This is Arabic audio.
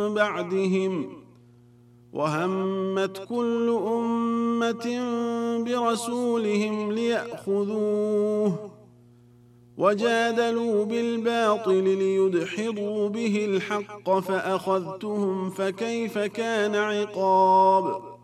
بعدهم وهمت كل أمة برسولهم ليأخذوه وجادلوا بالباطل ليدحضوا به الحق فأخذتهم فكيف كان عقاب.